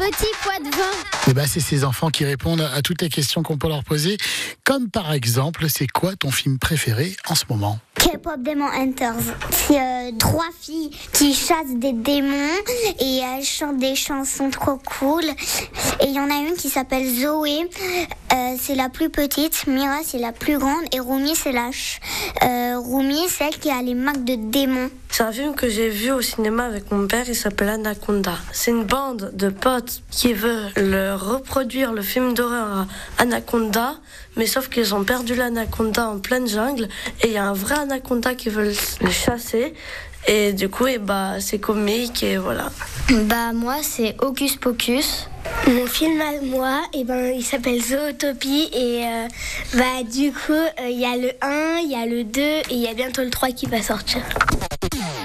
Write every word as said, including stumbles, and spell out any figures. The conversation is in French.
Petit pois de vin. Eh ben, c'est ces enfants qui répondent à toutes les questions qu'on peut leur poser. Comme par exemple, c'est quoi ton film préféré en ce moment ? K-pop Demon Hunters. C'est euh, trois filles qui chassent des démons et elles chantent des chansons trop cool. Et il y en a une qui s'appelle Zoé. Euh, c'est la plus petite. Mira, c'est la plus grande. Et Rumi, c'est la ch- euh, Rumi, celle qui a les marques de démons. C'est un film que j'ai vu au cinéma avec mon père, il s'appelle Anaconda. C'est une bande de potes qui veut le reproduire, le film d'horreur Anaconda, mais sauf qu'ils ont perdu l'anaconda en pleine jungle et il y a un vrai anaconda qui veut le chasser. Et du coup, et bah, c'est comique et voilà. Bah moi, c'est Hocus Pocus. Mon film à moi, et ben, il s'appelle Zootopie et euh, bah, du coup, il euh, y a le un, il y a le deux et il y a bientôt le trois qui va sortir.